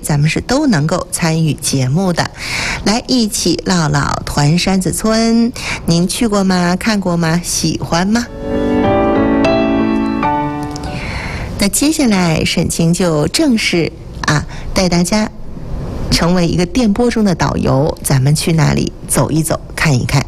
咱们是都能够参与节目的。来，一起唠唠团山子村，您去过吗？看过吗？喜欢吗？那接下来沈清就正式带大家成为一个电波中的导游，咱们去那里走一走，看一看。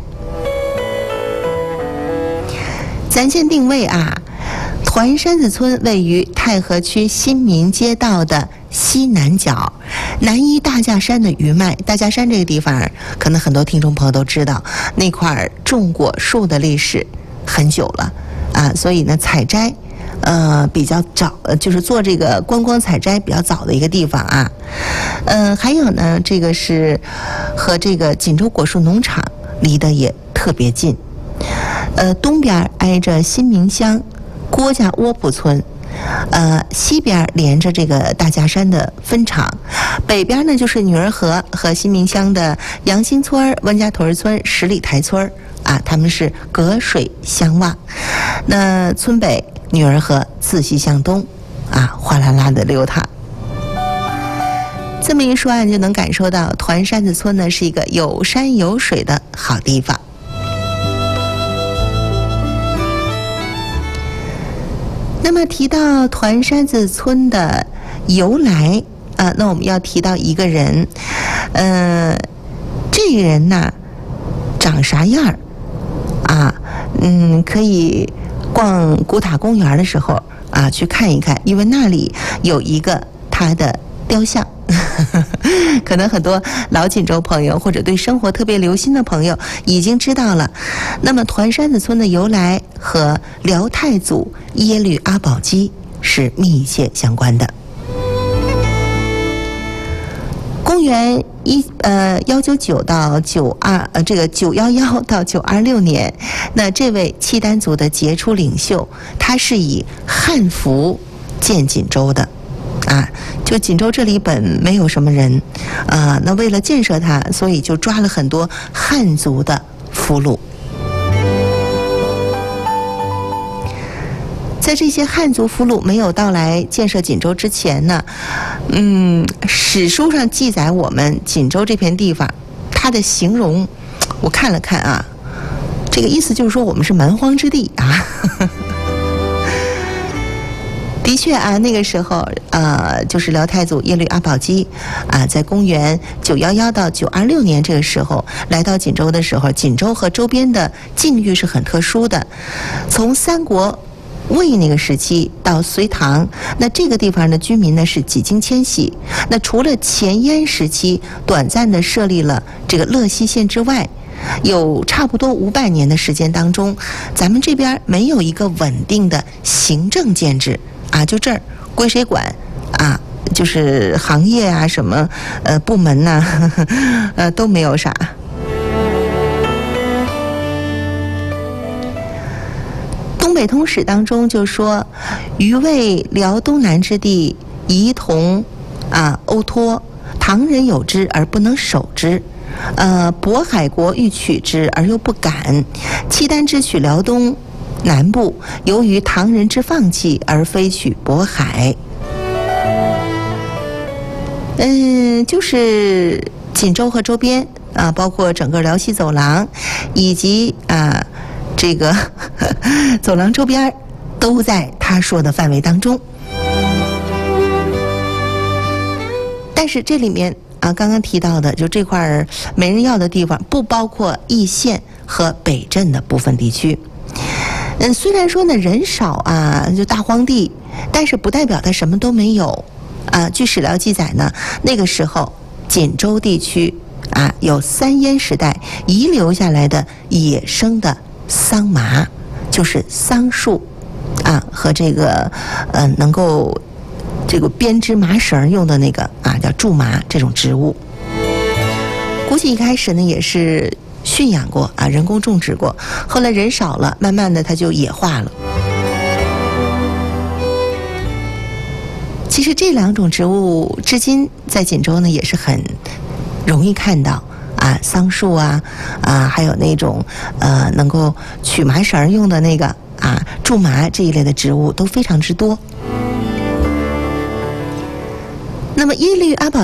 咱先定位团山子村位于太和区新民街道的西南角，南依大架山的余脉。大架山这个地方，可能很多听众朋友都知道，那块种果树的历史很久了所以呢，采摘比较早，就是做这个观光采摘比较早的一个地方还有呢，这个是和这个锦州果树农场离得也特别近。东边挨着新民乡郭家窝铺村，西边连着这个大架山的分场，北边呢就是女儿河和新民乡的杨新村、温家屯村、十里台村他们是隔水相望。那村北女儿河自西向东哗啦啦的流淌。这么一说就能感受到团山子村呢是一个有山有水的好地方。那么提到团山子村的由来那我们要提到一个人，这个人呢长啥样可以逛古塔公园的时候去看一看，因为那里有一个他的雕像。可能很多老锦州朋友或者对生活特别留心的朋友已经知道了。那么团山子村的由来和辽太祖耶律阿保机是密切相关的。公元199到911到926年，那这位契丹族的杰出领袖，他是以汉服建锦州的就锦州这里本没有什么人那为了建设它，所以就抓了很多汉族的俘虏。在这些汉族俘虏没有到来建设锦州之前呢，史书上记载我们锦州这片地方，它的形容我看了看这个意思就是说我们是蛮荒之地的确那个时候就是辽太祖耶律阿保机在公元911到926年这个时候来到锦州的时候，锦州和周边的境遇是很特殊的。从三国魏那个时期到隋唐，那这个地方的居民呢是几经迁徙。那除了前燕时期短暂的设立了这个乐西县之外，有差不多500年的时间当中，咱们这边没有一个稳定的行政建制就这儿归谁管就是行业什么部门都没有啥。东北通史当中就说，余为辽东南之地，仪同欧托，唐人有之而不能守之。渤海国欲取之而又不敢，契丹之取辽东南部，由于唐人之放弃而非取渤海。就是锦州和周边包括整个辽西走廊以及这个走廊周边都在他说的范围当中。但是这里面刚刚提到的就这块没人要的地方，不包括易县和北镇的部分地区。虽然说呢人少就大荒地，但是不代表它什么都没有据史料记载呢，那个时候锦州地区有3燕时代遗留下来的野生的桑麻，就是桑树和这个能够这个编织麻绳用的那个叫苎麻这种植物。估计一开始呢也是驯养过人工种植过，后来人少了，慢慢的它就野化了。其实这2种植物至今在锦州呢也是很容易看到桑树还有那种能够取麻绳用的那个苎麻这一类的植物都非常之多。那么耶律阿保